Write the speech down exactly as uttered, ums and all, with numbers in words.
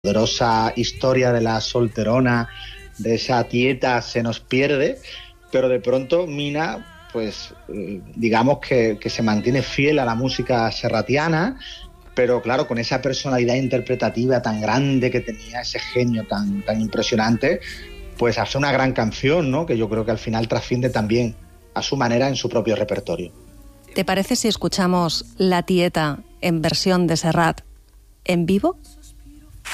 poderosa historia de la solterona, de esa tieta, se nos pierde, pero de pronto Mina, pues digamos que, que se mantiene fiel a la música serratiana, pero claro, con esa personalidad interpretativa tan grande que tenía, ese genio tan, tan impresionante, pues hace una gran canción, ¿no? Que yo creo que al final trasciende también a su manera en su propio repertorio. ¿Te parece si escuchamos La tieta en versión de Serrat en vivo?